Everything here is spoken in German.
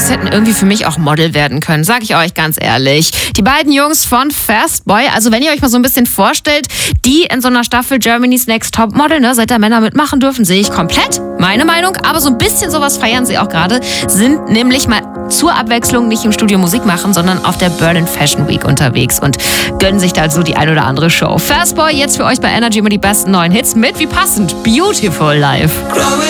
hätten irgendwie für mich auch Model werden können, sag ich euch ganz ehrlich. Die beiden Jungs von Fastboy, also wenn ihr euch mal so ein bisschen vorstellt, die in so einer Staffel Germany's Next Topmodel, ne, seit da Männer mitmachen dürfen, sehe ich komplett, meine Meinung, aber so ein bisschen sowas feiern sie auch gerade, sind nämlich mal zur Abwechslung nicht im Studio Musik machen, sondern auf der Berlin Fashion Week unterwegs und gönnen sich da so die ein oder andere Show. Fastboy jetzt für euch bei Energy immer die besten neuen Hits mit, wie passend, Beautiful Life.